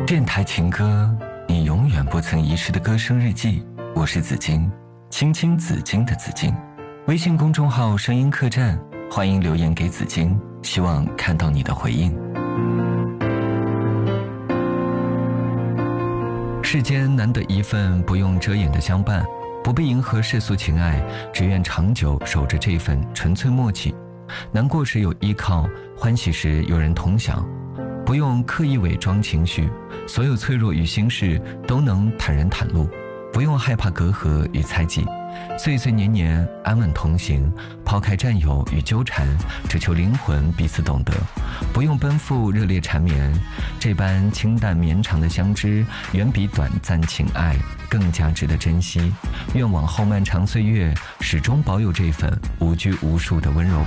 电台情歌，你永远不曾遗失的歌声日记。我是紫金，青青紫金的紫金。微信公众号声音客栈，欢迎留言给紫金，希望看到你的回应。世间难得一份不用遮掩的相伴，不必迎合世俗情爱，只愿长久守着这份纯粹默契。难过时有依靠，欢喜时有人同享，不用刻意伪装情绪，所有脆弱与心事都能坦然袒露，不用害怕隔阂与猜忌，岁岁年年安稳同行，抛开占有与纠缠，只求灵魂彼此懂得，不用奔赴热烈缠绵，这般清淡绵长的相知，远比短暂情爱更加值得珍惜。愿往后漫长岁月，始终保有这份无拘无束的温柔